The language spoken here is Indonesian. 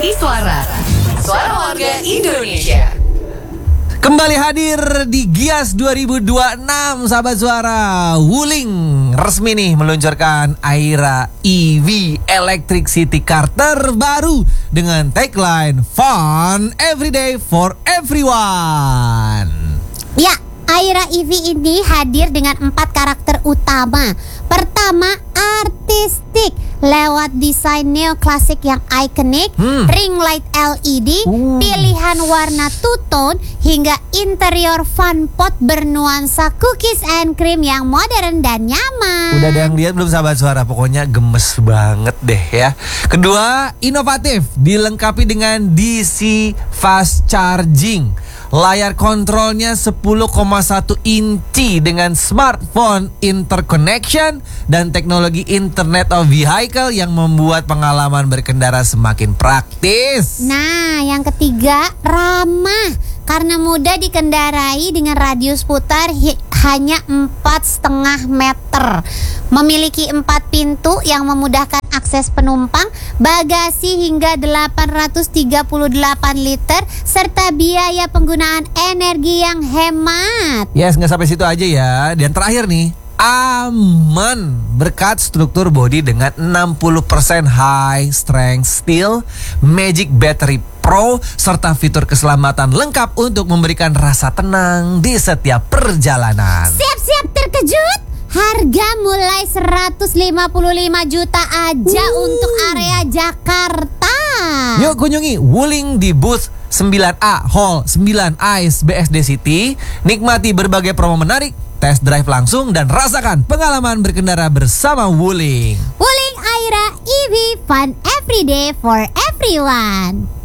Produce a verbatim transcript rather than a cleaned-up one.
Isi Suara. Suara warga Indonesia. Kembali hadir di Gias dua ribu dua puluh enam, sahabat suara. Wuling resmi nih meluncurkan Aira E V Electric City Car terbaru dengan tagline Fun Everyday for Everyone. Ya, Aira E V ini hadir dengan empat karakter utama. Pertama, artistik lewat desain neoklasik yang ikonik, hmm. ring light L E D, uh. pilihan warna two-tone, hingga interior fun pot bernuansa cookies and cream yang modern dan nyaman. Udah ada yang lihat belum, sahabat suara? Pokoknya gemes banget deh ya. Kedua, inovatif, dilengkapi dengan D C fast charging. Layar kontrolnya sepuluh koma satu inci dengan smartphone interconnection dan teknologi Internet of Vehicle yang membuat pengalaman berkendara semakin praktis. Nah, yang ketiga, ramah karena mudah dikendarai dengan radius putar hi- hanya empat koma lima meter. Memiliki empat pintu yang memudahkan akses penumpang, bagasi hingga delapan ratus tiga puluh delapan liter, serta biaya penggunaan energi yang hemat. Yes, nggak sampai situ aja ya. Dan terakhir nih, aman berkat struktur bodi dengan enam puluh persen high strength steel, Magic Battery Pro, serta fitur keselamatan lengkap untuk memberikan rasa tenang di setiap perjalanan. Siap-siap terkejut? Harga mulai seratus lima puluh lima juta aja uh. untuk area Jakarta. Yuk kunjungi Wuling di booth sembilan A Hall sembilan Ais B S D City. Nikmati berbagai promo menarik, test drive langsung, dan rasakan pengalaman berkendara bersama Wuling. Wuling Aira E V, fun everyday for everyone.